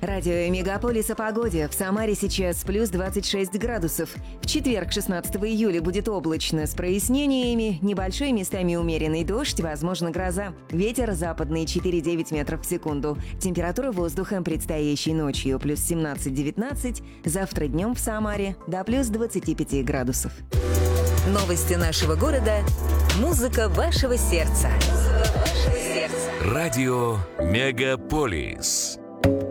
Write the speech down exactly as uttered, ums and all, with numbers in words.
Радио Мегаполис о погоде. В Самаре сейчас плюс двадцать шесть градусов. В четверг, шестнадцатого июля, будет облачно с прояснениями. Небольшой, местами умеренный дождь, возможно, гроза. Ветер западный четыре-девять метров в секунду. Температура воздуха предстоящей ночью плюс семнадцать-девятнадцать. Завтра днем в Самаре до плюс двадцати пяти градусов. Новости нашего города. Музыка вашего сердца. Музыка вашего сердца. Радио Мегаполис.